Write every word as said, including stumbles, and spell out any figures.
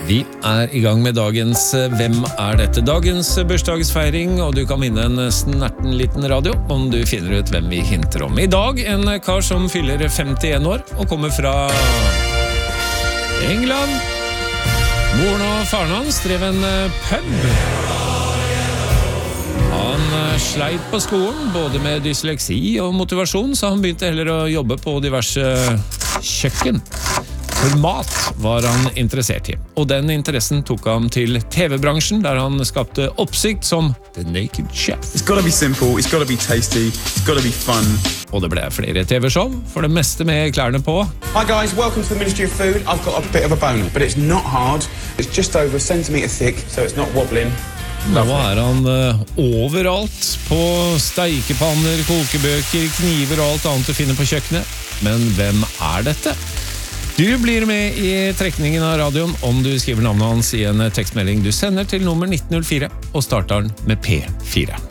Vi er i gang med dagens Hvem er dette? Dagens bursdagsfeiring, og du kan vinne en snerten liten radio om du finner ut hvem vi hinter om. I dag en kar som fyller femtien år og kommer fra England. Moren og faren hans drev en pub. Han sleit på skolen, både med dysleksi og motivasjon, så han begynte heller å jobbe på diverse kjøkken. For mat var han interessert i, og den interessen tok ham til T V-bransjen, der han skapte oppsikt som The Naked Chef. It's gotta be simple, it's gotta be tasty, it's gotta be fun. Og det ble flere T V-show, for det meste med klærne på. Hi guys, welcome to the Ministry of Food. I've got a bit of a boner, but it's not hard. It's just over a centimetre thick, so it's not wobbling. Nå er han uh, overalt, på steikepanner, kokebøker, kniver og alt annet du finner på kjøkkenet. Men hvem er dette? Du blir med i trekningen av radioen om du skriver navnet hans i en tekstmelding du sender til nummer nitten null fire og starter den med P fire.